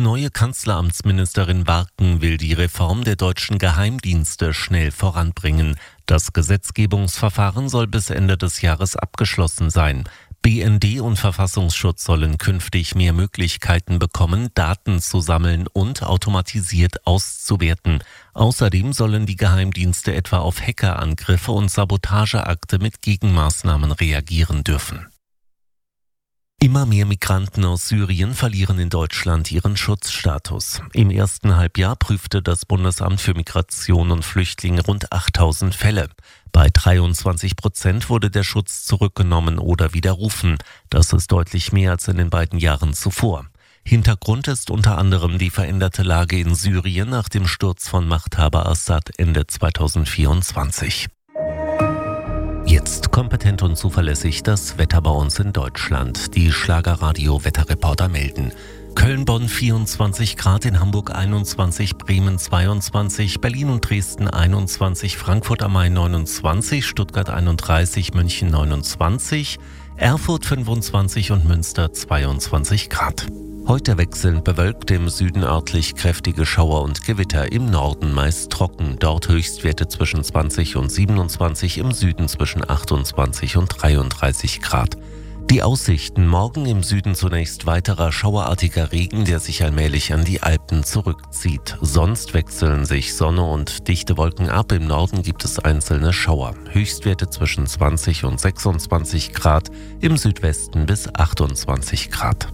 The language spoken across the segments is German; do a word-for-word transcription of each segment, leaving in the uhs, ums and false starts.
neue Kanzleramtsministerin Warken will die Reform der deutschen Geheimdienste schnell voranbringen. Das Gesetzgebungsverfahren soll bis Ende des Jahres abgeschlossen sein. B N D und Verfassungsschutz sollen künftig mehr Möglichkeiten bekommen, Daten zu sammeln und automatisiert auszuwerten. Außerdem sollen die Geheimdienste etwa auf Hackerangriffe und Sabotageakte mit Gegenmaßnahmen reagieren dürfen. Immer mehr Migranten aus Syrien verlieren in Deutschland ihren Schutzstatus. Im ersten Halbjahr prüfte das Bundesamt für Migration und Flüchtlinge rund achttausend Fälle. Bei dreiundzwanzig Prozent wurde der Schutz zurückgenommen oder widerrufen. Das ist deutlich mehr als in den beiden Jahren zuvor. Hintergrund ist unter anderem die veränderte Lage in Syrien nach dem Sturz von Machthaber Assad Ende zweitausendvierundzwanzig. Jetzt kompetent und zuverlässig das Wetter bei uns in Deutschland. Die Schlagerradio-Wetterreporter melden. Köln-Bonn vierundzwanzig Grad, in Hamburg einundzwanzig, Bremen zweiundzwanzig, Berlin und Dresden einundzwanzig, Frankfurt am Main neunundzwanzig, Stuttgart einunddreißig, München neunundzwanzig, Erfurt fünfundzwanzig und Münster zweiundzwanzig Grad. Heute wechselnd bewölkt, im Süden örtlich kräftige Schauer und Gewitter, im Norden meist trocken, dort Höchstwerte zwischen zwanzig und siebenundzwanzig, im Süden zwischen achtundzwanzig und dreiunddreißig Grad. Die Aussichten: morgen im Süden zunächst weiterer schauerartiger Regen, der sich allmählich an die Alpen zurückzieht. Sonst wechseln sich Sonne und dichte Wolken ab, im Norden gibt es einzelne Schauer. Höchstwerte zwischen zwanzig und sechsundzwanzig Grad, im Südwesten bis achtundzwanzig Grad.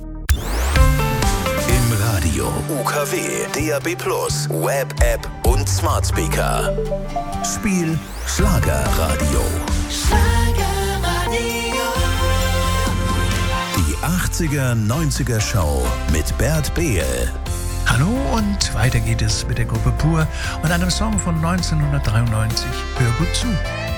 Im Radio, U K W, D A B plus, Web, App und Smart Speaker. Spiel Schlagerradio. Schlagerradio. Die achtziger, neunziger Show mit Bert Behl. Hallo und weiter geht es mit der Gruppe Pur und einem Song von neunzehnhundertdreiundneunzig. Hör gut zu.